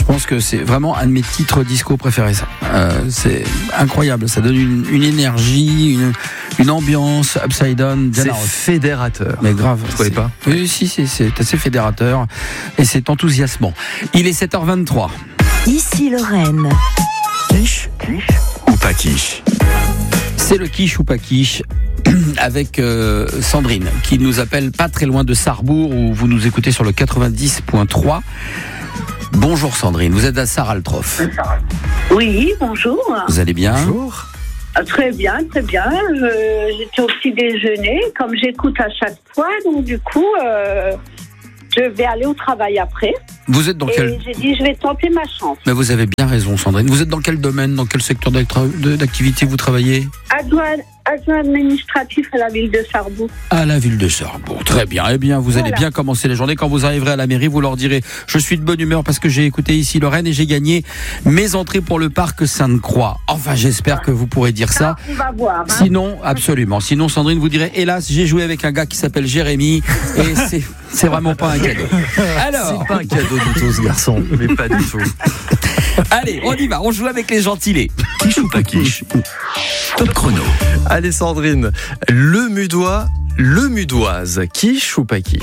pense que c'est vraiment un de mes titres disco préférés, ça. C'est incroyable, ça donne une énergie, une ambiance, Upside Down, c'est fédérateur. Mais grave. Vous ne trouvez pas ? Oui, si, c'est assez fédérateur et c'est enthousiasmant. Il est 7h23. Ici Lorraine. Quiche ou pas quiche ? C'est le quiche ou pas quiche avec Sandrine qui nous appelle pas très loin de Sarrebourg où vous nous écoutez sur le 90.3. Bonjour Sandrine, vous êtes à Saraltrof. Oui, bonjour. Vous allez bien ? Bonjour. Très bien, très bien. J'étais au petit déjeuner, comme j'écoute à chaque fois, donc du coup, je vais aller au travail après. Vous êtes dans quel... Et j'ai dit, je vais tenter ma chance. Mais vous avez bien raison Sandrine. Vous êtes dans quel domaine, dans quel secteur d'activité vous travaillez ? Adjoint administratif à la ville de Sarrebourg. À la ville de Sarrebourg, très bien. Eh bien, vous allez bien commencer la journée. Quand vous arriverez à la mairie, vous leur direz « Je suis de bonne humeur parce que j'ai écouté Ici Lorraine et j'ai gagné mes entrées pour le parc Sainte-Croix. » Enfin, j'espère que vous pourrez dire ça. On va voir. Hein. Sinon, absolument. Sinon, Sandrine, vous direz « Hélas, j'ai joué avec un gars qui s'appelle Jérémy et c'est vraiment pas un cadeau. » Alors, c'est pas un cadeau du tout, ce garçon, mais pas du tout. Allez, on y va. On joue avec les gentilés. Quiche ou pas quiche ? Top chrono. Allez Sandrine, le Mudois, le Mudoise, quiche ou pas quiche ?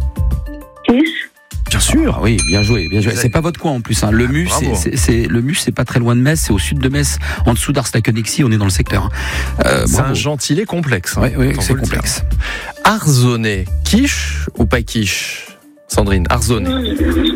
Quiche. Bien sûr, oui, bien joué, bien joué. C'est pas votre coin en plus. Hein. Le Mu, c'est pas très loin de Metz, c'est au sud de Metz, en dessous d'Ars-la-Connexie, on est dans le secteur. C'est un gentilé complexe. Hein, oui, c'est complexe. Arzonais, quiche ou pas quiche ? Sandrine, Arzonais.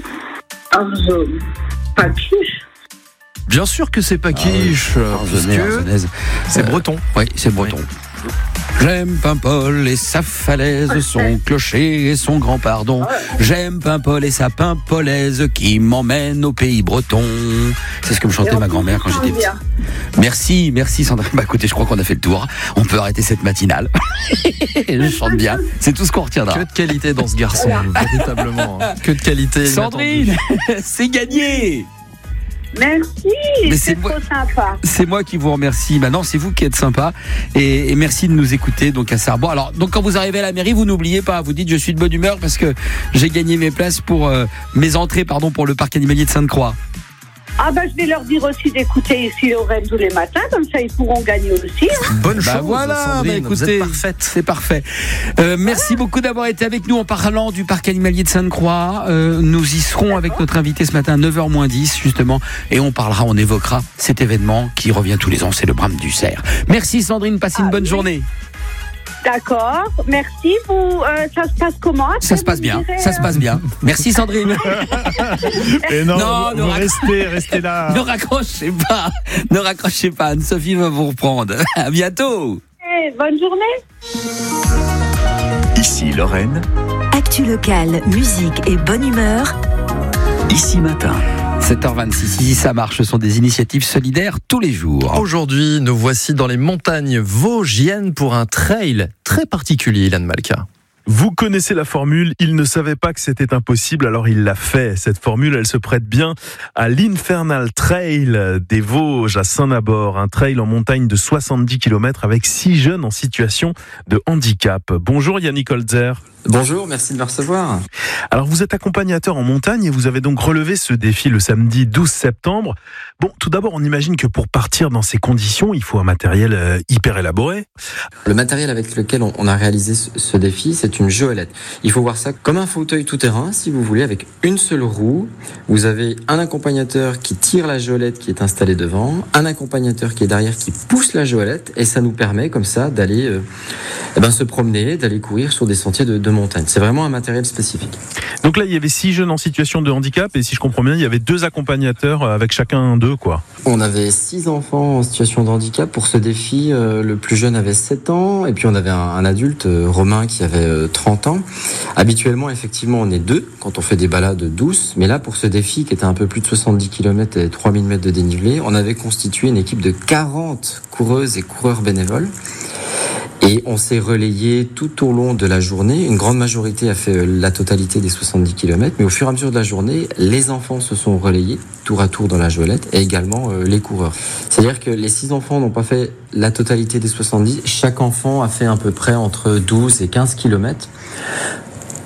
Arzonais. Pas quiche. Bien sûr que c'est pas quiche, Arzenaise. C'est breton. Oui, c'est breton. Oui. J'aime Paimpol et sa falaise, son clocher et son grand pardon. J'aime Paimpol et sa pimpolaise qui m'emmène au pays breton. C'est ce que me chantait ma grand-mère quand j'étais petit. Merci Sandrine. Bah écoutez, je crois qu'on a fait le tour. On peut arrêter cette matinale. Je chante bien. C'est tout ce qu'on retiendra. Que de qualité dans ce garçon, véritablement. Que de qualité. Sandrine, c'est gagné. Merci, c'est trop sympa. C'est moi qui vous remercie. Maintenant, c'est vous qui êtes sympa et merci de nous écouter donc à Sarrebourg. Alors, donc quand vous arrivez à la mairie, vous n'oubliez pas, vous dites je suis de bonne humeur parce que j'ai gagné mes places pour mes entrées pour le parc animalier de Sainte-Croix. Ah je vais leur dire aussi d'écouter Ici Lorraine tous les matins, comme ça ils pourront gagner aussi. Hein. Bonne chose, voilà, Sandrine, écoutez, vous êtes parfaite. C'est parfait. Merci beaucoup d'avoir été avec nous en parlant du parc animalier de Sainte-Croix. Nous y serons avec notre invité ce matin à 9h-10 justement et on évoquera cet événement qui revient tous les ans, c'est le Brame du Cerf. Merci Sandrine, passez une bonne journée. D'accord, merci. Ça se passe comment ? Ça se passe bien, ça se passe bien. Merci Sandrine. Et non, restez là. Ne raccrochez pas. Anne-Sophie va vous reprendre. À bientôt. Bonne journée. Ici Lorraine. Actu locale, musique et bonne humeur. Ici matin. 7h26, Ici ça marche, ce sont des initiatives solidaires tous les jours. Aujourd'hui, nous voici dans les montagnes vosgiennes pour un trail très particulier, Ilan Malka. Vous connaissez la formule, il ne savait pas que c'était impossible, alors il l'a fait. Cette formule, elle se prête bien à l'Infernal Trail des Vosges à Saint-Nabord, un trail en montagne de 70 km avec 6 jeunes en situation de handicap. Bonjour Yannick Holzer. Bonjour, merci de me recevoir. Alors vous êtes accompagnateur en montagne et vous avez donc relevé ce défi le samedi 12 septembre. Bon, tout d'abord, on imagine que pour partir dans ces conditions, il faut un matériel hyper élaboré. Le matériel avec lequel on a réalisé ce défi, c'est une geôlette. Il faut voir ça comme un fauteuil tout-terrain, si vous voulez, avec une seule roue. Vous avez un accompagnateur qui tire la geôlette qui est installée devant, un accompagnateur qui est derrière qui pousse la geôlette et ça nous permet comme ça d'aller se promener, d'aller courir sur des sentiers de montagne. C'est vraiment un matériel spécifique. Donc là, il y avait 6 jeunes en situation de handicap et si je comprends bien, il y avait 2 accompagnateurs avec chacun d'eux, quoi. On avait 6 enfants en situation de handicap. Pour ce défi, le plus jeune avait 7 ans et puis on avait un adulte, Romain, qui avait 30 ans. Habituellement, effectivement, on est 2 quand on fait des balades douces. Mais là, pour ce défi qui était un peu plus de 70 km et 3000 mètres de dénivelé, on avait constitué une équipe de 40 coureuses et coureurs bénévoles. Et on s'est relayé tout au long de la journée. Une grande majorité a fait la totalité des 70 km. Mais au fur et à mesure de la journée, les enfants se sont relayés tour à tour dans la geôlette et également les coureurs. C'est-à-dire que les 6 enfants n'ont pas fait la totalité des 70. Chaque enfant a fait à peu près entre 12 et 15 km.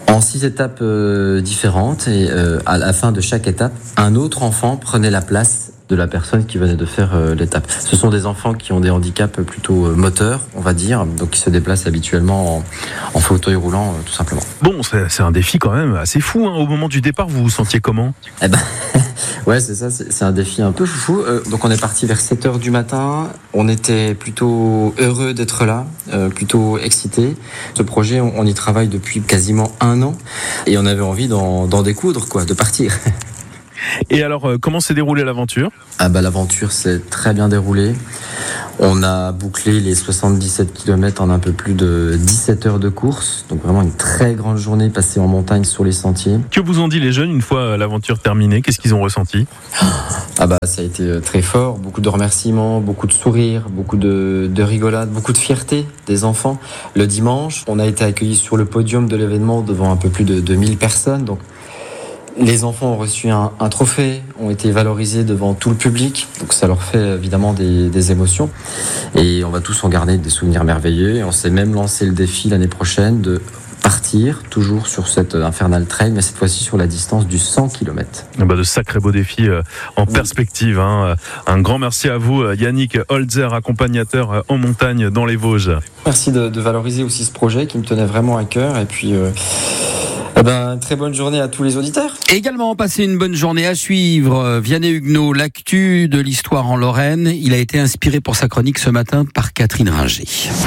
en 6 étapes différentes, et à la fin de chaque étape, un autre enfant prenait la place de la personne qui venait de faire l'étape. Ce sont des enfants qui ont des handicaps plutôt moteurs, on va dire, donc qui se déplacent habituellement en fauteuil roulant, tout simplement. Bon, c'est un défi quand même assez fou. Au moment du départ, vous vous sentiez comment ? Ouais, c'est ça, c'est un défi un peu foufou. Donc on est parti vers 7h du matin. On était plutôt heureux d'être là, plutôt excités. Ce projet, on y travaille depuis quasiment 1 an et on avait envie d'en découdre, de partir. Et alors, comment s'est déroulée l'aventure ? L'aventure s'est très bien déroulée. On a bouclé les 77 km en un peu plus de 17 heures de course. Donc vraiment une très grande journée passée en montagne sur les sentiers. Que vous ont dit les jeunes une fois l'aventure terminée ? Qu'est-ce qu'ils ont ressenti ? Ça a été très fort. Beaucoup de remerciements, beaucoup de sourires, beaucoup de rigolades, beaucoup de fierté des enfants. Le dimanche, on a été accueillis sur le podium de l'événement devant un peu plus de 2000 personnes. Donc les enfants ont reçu un trophée, ont été valorisés devant tout le public, donc ça leur fait évidemment des émotions. Et on va tous en garder des souvenirs merveilleux. Et on s'est même lancé le défi l'année prochaine de partir, toujours sur cette Infernal Trail, mais cette fois-ci sur la distance du 100 km. De sacrés beaux défis en perspective. Un grand merci à vous, Yannick Holzer, accompagnateur en montagne dans les Vosges. Merci de valoriser aussi ce projet qui me tenait vraiment à cœur. Et puis... très bonne journée à tous les auditeurs. Également, passez une bonne journée à suivre. Vianney Huguenot, l'actu de l'histoire en Lorraine. Il a été inspiré pour sa chronique ce matin par Catherine Ringer.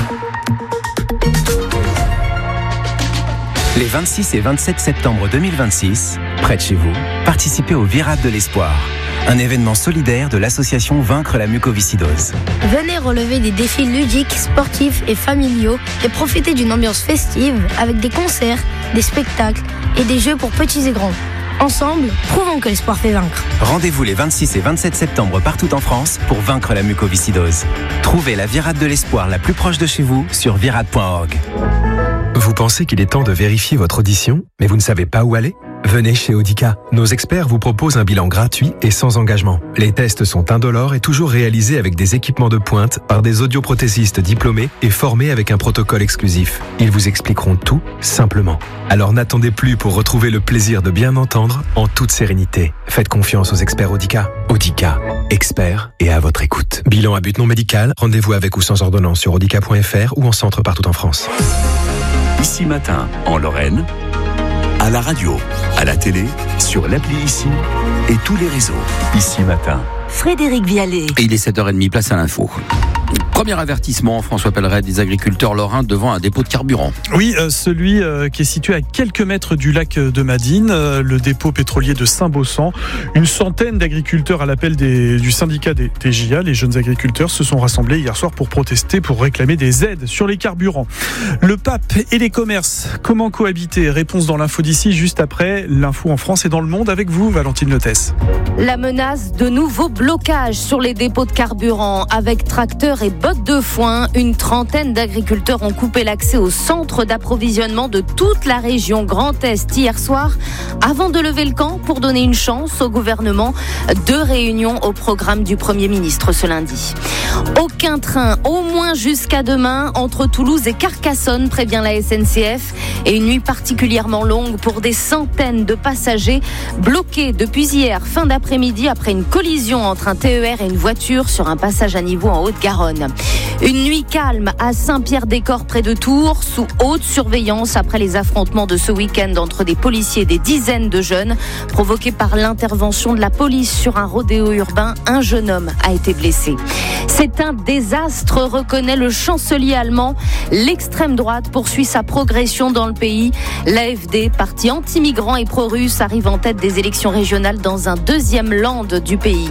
Les 26 et 27 septembre 2026, près de chez vous, participez au Virade de l'Espoir, un événement solidaire de l'association Vaincre la mucoviscidose. Venez relever des défis ludiques, sportifs et familiaux et profitez d'une ambiance festive avec des concerts, des spectacles et des jeux pour petits et grands. Ensemble, prouvons que l'espoir fait vaincre. Rendez-vous les 26 et 27 septembre partout en France pour vaincre la mucoviscidose. Trouvez la Virade de l'Espoir la plus proche de chez vous sur virade.org. Vous pensez qu'il est temps de vérifier votre audition, mais vous ne savez pas où aller ? Venez chez Audica. Nos experts vous proposent un bilan gratuit et sans engagement. Les tests sont indolores et toujours réalisés avec des équipements de pointe par des audioprothésistes diplômés et formés avec un protocole exclusif. Ils vous expliqueront tout simplement. Alors n'attendez plus pour retrouver le plaisir de bien entendre en toute sérénité. Faites confiance aux experts Audica. Audica, experts et à votre écoute. Bilan à but non médical, rendez-vous avec ou sans ordonnance sur audica.fr ou en centre partout en France. Ici Matin, en Lorraine, à la radio, à la télé, sur l'appli Ici et tous les réseaux. Ici Matin. Frédéric Vialet. Et il est 7h30, place à l'info. Premier avertissement, François Pelleret, des agriculteurs lorrains devant un dépôt de carburant. Oui, celui qui est situé à quelques mètres du lac de Madine, le dépôt pétrolier de Saint-Baussan. Une centaine d'agriculteurs à l'appel du syndicat des TJA, les jeunes agriculteurs, se sont rassemblés hier soir pour protester, pour réclamer des aides sur les carburants. Le pape et les commerces, comment cohabiter ? Réponse dans l'info d'ici, juste après l'info en France et dans le monde avec vous, Valentine Lotès. La menace de nouveaux blocages sur les dépôts de carburant avec tracteurs et bottes de foin. Une trentaine d'agriculteurs ont coupé l'accès au centre d'approvisionnement de toute la région Grand Est hier soir avant de lever le camp pour donner une chance au gouvernement. 2 réunions au programme du Premier ministre ce lundi. Aucun train, au moins jusqu'à demain, entre Toulouse et Carcassonne, prévient la SNCF. Et une nuit particulièrement longue pour des centaines de passagers bloqués depuis hier fin d'après-midi après une collision entre un TER et une voiture sur un passage à niveau en Haute-Garonne. Une nuit calme à Saint-Pierre-des-Corps près de Tours, sous haute surveillance après les affrontements de ce week-end entre des policiers et des dizaines de jeunes. Provoqués par l'intervention de la police sur un rodéo urbain, un jeune homme a été blessé. C'est un désastre, reconnaît le chancelier allemand. L'extrême droite poursuit sa progression dans le pays. L'AfD, parti anti-migrant et pro-russe, arrive en tête des élections régionales dans un 2e land du pays.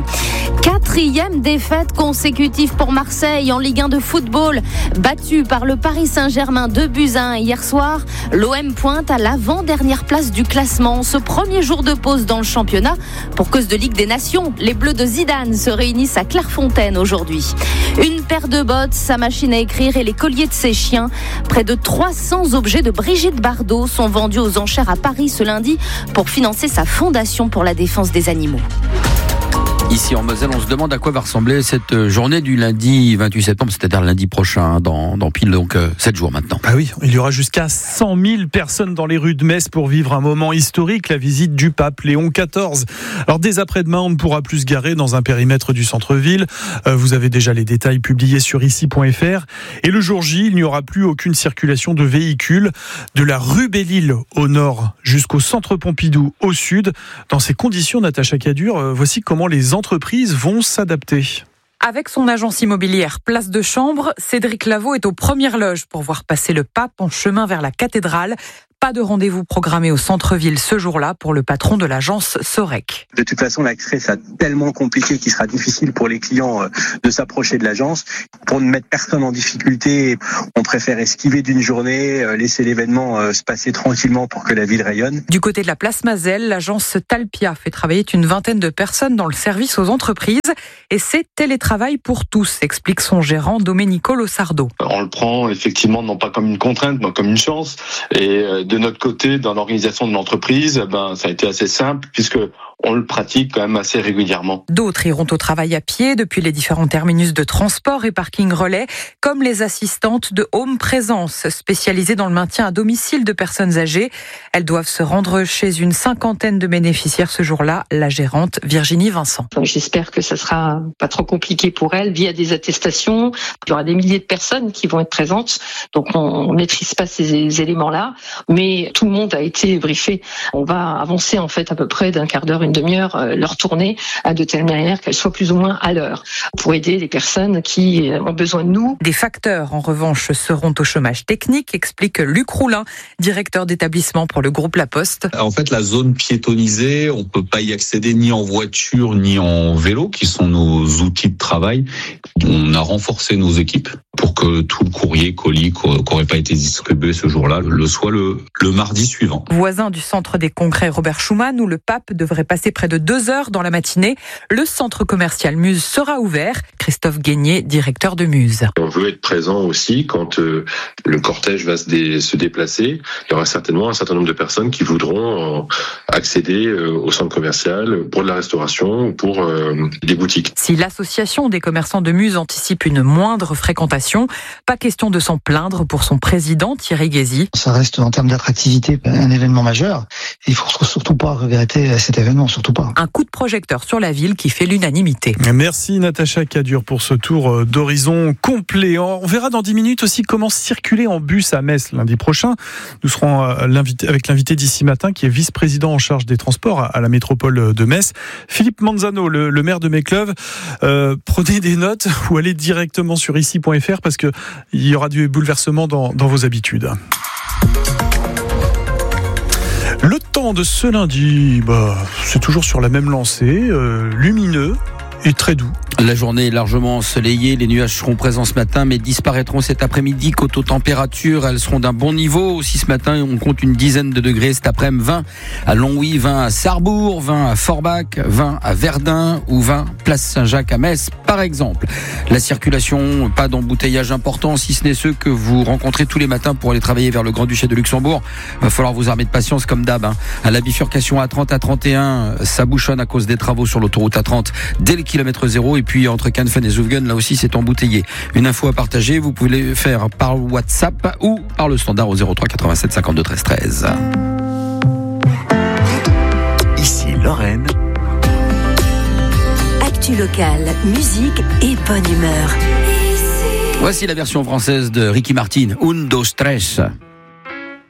4e défaite consécutive pour Marseille en Ligue 1 de football. Battu par le Paris Saint-Germain 2-1 hier soir, l'OM pointe à l'avant-dernière place du classement. Ce premier jour de pause dans le championnat, pour cause de Ligue des Nations, les Bleus de Zidane se réunissent à Clairefontaine aujourd'hui. Une paire de bottes, sa machine à écrire et les colliers de ses chiens. Près de 300 objets de Brigitte Bardot sont vendus aux enchères à Paris ce lundi pour financer sa fondation pour la défense des animaux. Ici en Moselle, on se demande à quoi va ressembler cette journée du lundi 28 septembre, c'est-à-dire lundi prochain, dans pile 7 jours maintenant. Ah oui, il y aura jusqu'à 100 000 personnes dans les rues de Metz pour vivre un moment historique, la visite du pape Léon XIV. Alors dès après-demain, on ne pourra plus se garer dans un périmètre du centre-ville. Vous avez déjà les détails publiés sur ici.fr. Et le jour J, il n'y aura plus aucune circulation de véhicules de la rue Belle-Île au nord jusqu'au centre Pompidou au sud. Dans ces conditions, Natacha Cadur, voici comment les entreprises vont s'adapter. Avec son agence immobilière Place de Chambre, Cédric Lavaux est aux premières loges pour voir passer le pape en chemin vers la cathédrale. Pas de rendez-vous programmé au centre-ville ce jour-là pour le patron de l'agence Sorec. De toute façon, l'accès sera tellement compliqué qu'il sera difficile pour les clients de s'approcher de l'agence. Pour ne mettre personne en difficulté, on préfère esquiver d'une journée, laisser l'événement se passer tranquillement pour que la ville rayonne. Du côté de la place Mazel, l'agence Talpia fait travailler une vingtaine de personnes dans le service aux entreprises et c'est télétravail pour tous, explique son gérant Domenico Lossardo. On le prend effectivement non pas comme une contrainte, mais comme une chance. Et de notre côté, dans l'organisation de l'entreprise, ça a été assez simple puisque on le pratique quand même assez régulièrement. D'autres iront au travail à pied depuis les différents terminus de transport et parking relais, comme les assistantes de Home Présence, spécialisées dans le maintien à domicile de personnes âgées. Elles doivent se rendre chez une 50aine de bénéficiaires ce jour-là, la gérante Virginie Vincent. J'espère que ça sera pas trop compliqué pour elles via des attestations. Il y aura des milliers de personnes qui vont être présentes, donc on maîtrise pas ces éléments-là, mais tout le monde a été briefé. On va avancer en fait à peu près d'un quart d'heure, une demi-heure leur tournée de telle manière qu'elle soit plus ou moins à l'heure pour aider les personnes qui ont besoin de nous. Des facteurs, en revanche, seront au chômage technique, explique Luc Roulin, directeur d'établissement pour le groupe La Poste. En fait, la zone piétonnisée, on peut pas y accéder ni en voiture ni en vélo, qui sont nos outils de travail. On a renforcé nos équipes pour que tout le courrier, colis qui n'aurait pas été distribué ce jour-là le soit le mardi suivant. Voisin du centre des congrès Robert Schuman, où le pape devrait passer près de 2 heures dans la matinée, le centre commercial Muse sera ouvert. Christophe Guénier, directeur de Muse. On veut être présent aussi quand le cortège va se déplacer. Il y aura certainement un certain nombre de personnes qui voudront accéder au centre commercial pour de la restauration ou pour des boutiques. Si l'association des commerçants de Muse anticipe une moindre fréquentation, pas question de s'en plaindre pour son président Thierry Guézy. Ça reste en termes d'attractivité un événement majeur. Il ne faut surtout pas regretter cet événement, surtout pas. Un coup de projecteur sur la ville qui fait l'unanimité. Merci Natacha Cadur pour ce tour d'horizon complet. On verra dans 10 minutes aussi comment circuler en bus à Metz lundi prochain. Nous serons avec l'invité d'ici matin qui est vice-président en charge des transports à la métropole de Metz, Philippe Manzano, le maire de Mécleuve. Prenez des notes ou allez directement sur ici.fr parce qu'il y aura du bouleversement dans vos habitudes. Le temps de ce lundi, c'est toujours sur la même lancée, lumineux et très doux. La journée est largement ensoleillée, les nuages seront présents ce matin mais disparaîtront cet après-midi. Quant aux températures, elles seront d'un bon niveau. Aussi ce matin, on compte une dizaine de degrés cet après-midi, 20 à Longwy, 20 à Sarrebourg, 20 à Forbach, 20 à Verdun ou 20 place Saint-Jacques à Metz par exemple. La circulation, pas d'embouteillage important si ce n'est ceux que vous rencontrez tous les matins pour aller travailler vers le Grand-Duché de Luxembourg. Il va falloir vous armer de patience comme d'hab. À la bifurcation A30 à 31, ça bouchonne à cause des travaux sur l'autoroute A30 dès le kilomètre 0 et puis entre Canfen et Zoufgen, là aussi c'est embouteillé. Une info à partager, vous pouvez le faire par WhatsApp ou par le standard au 03 87 52 13 13. Ici Lorraine. Actu locale, musique et bonne humeur. Voici la version française de Ricky Martin, Un, dos, tres.